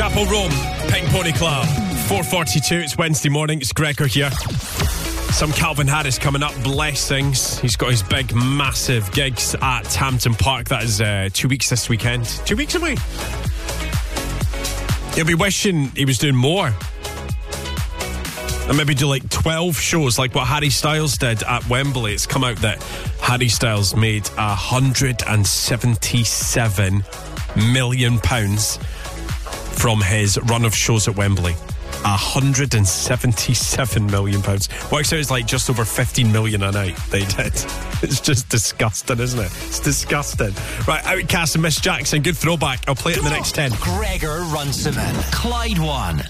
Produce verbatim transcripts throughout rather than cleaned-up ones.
Chapel Rome, Pink Pony Club. four forty-two, it's Wednesday morning, it's Gregor here. Some Calvin Harris coming up, blessings. He's got his big, massive gigs at Hampton Park. That is uh, two weeks this weekend. Two weeks away. He'll be wishing he was doing more. And maybe do like twelve shows like what Harry Styles did at Wembley. It's come out that Harry Styles made one hundred seventy-seven million pounds from his run of shows at Wembley. one hundred seventy-seven million pounds. Works out as like just over fifteen million a night they did. It's just disgusting, isn't it? It's disgusting. Right, Outcast and Miss Jackson, good throwback. I'll play it in the next ten. Gregor Runciman, Clyde One.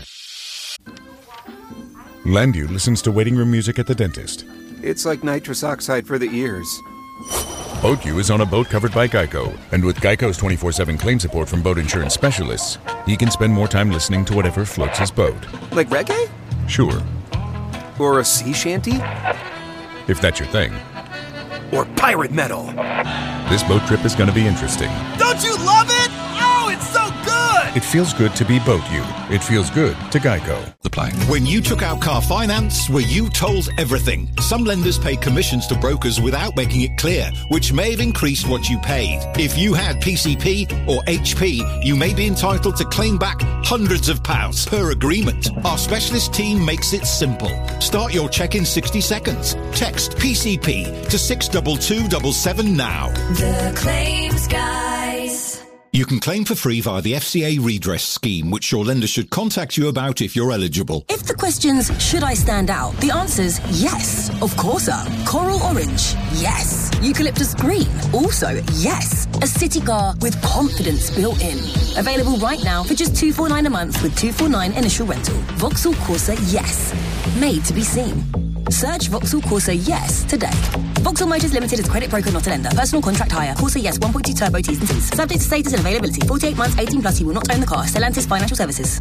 Landu listens to waiting room music at the dentist. It's like nitrous oxide for the ears. BoatU is on a boat covered by Geico, and with Geico's twenty-four seven claim support from boat insurance specialists, he can spend more time listening to whatever floats his boat. Like reggae? Sure. Or a sea shanty? If that's your thing. Or pirate metal? This boat trip is going to be interesting. Don't you love it? Oh, it's so good! It feels good to be BoatU. It feels good to Geico. The plan. When you took out car finance, were you told everything? Some lenders pay commissions to brokers without making it clear, which may have increased what you paid. If you had P C P or H P, you may be entitled to claim back hundreds of pounds per agreement. Our specialist team makes it simple. Start your check in sixty seconds. Text P C P to six two two seven seven now. The Claims Guys. You can claim for free via the F C A redress scheme, which your lender should contact you about if you're eligible. If the question's, should I stand out? The answer's yes. Of course, sir. Coral orange? Yes. Eucalyptus green? Also, yes. A city car with confidence built in. Available right now for just two hundred forty-nine dollars a month with two hundred forty-nine dollars initial rental. Vauxhall Corsa Yes. Made to be seen. Search Vauxhall Corsa Yes today. Vauxhall Motors Limited is credit broker, not a lender. Personal contract hire. Corsa Yes one point two turbo T's and C's. Subject to status and availability. forty-eight months, eighteen plus. You will not own the car. Stellantis Financial Services.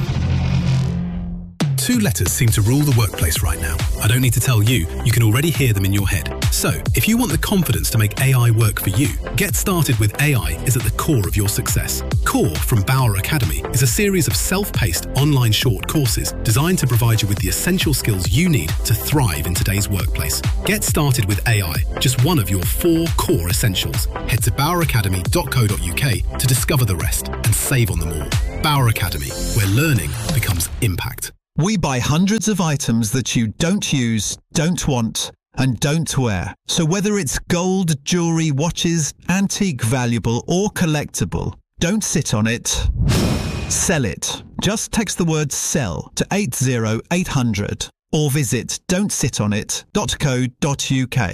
Two letters seem to rule the workplace right now. I don't need to tell you, you can already hear them in your head. So, if you want the confidence to make A I work for you, Get Started with A I is at the core of your success. Core from Bauer Academy is a series of self-paced online short courses designed to provide you with the essential skills you need to thrive in today's workplace. Get Started with A I, just one of your four core essentials. Head to bauer academy dot co dot uk to discover the rest and save on them all. Bauer Academy, where learning becomes impact. We buy hundreds of items that you don't use, don't want, and don't wear. So whether it's gold, jewellery, watches, antique, valuable or collectible, don't sit on it. Sell it. Just text the word SELL to eight zero eight hundred or visit don't sit on it dot co dot uk.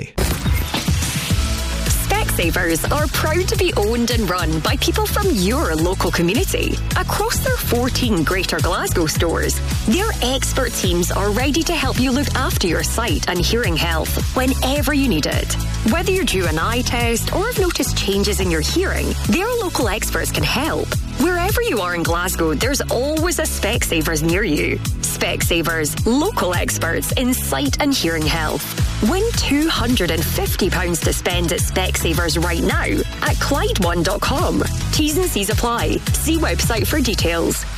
Specsavers are proud to be owned and run by people from your local community. Across their fourteen Greater Glasgow stores, their expert teams are ready to help you look after your sight and hearing health whenever you need it. Whether you're due an eye test or have noticed changes in your hearing, their local experts can help. Wherever you are in Glasgow, there's always a Specsavers near you. Specsavers, local experts in sight and hearing health. Win two hundred fifty pounds to spend at Specsavers right now at Clyde one dot com. T's and C's apply. See website for details.